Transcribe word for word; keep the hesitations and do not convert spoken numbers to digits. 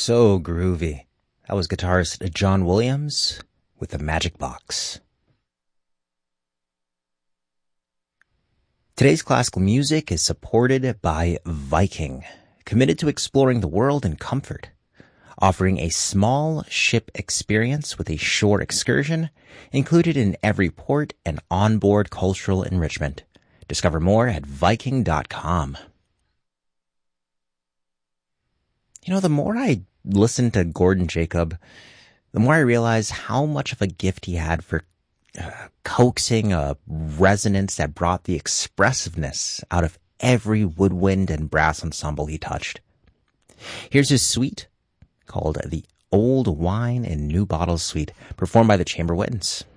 So groovy. That was guitarist John Williams with the Magic Box. Today's classical music is supported by Viking, committed to exploring the world in comfort, offering a small ship experience with a shore excursion included in every port and onboard cultural enrichment. Discover more at Viking dot com. You know, the more I listen to Gordon Jacob, the more I realize how much of a gift he had for uh, coaxing a resonance that brought the expressiveness out of every woodwind and brass ensemble he touched. Here's his suite called the Old Wine in New Bottles Suite, performed by the Chamber Winds.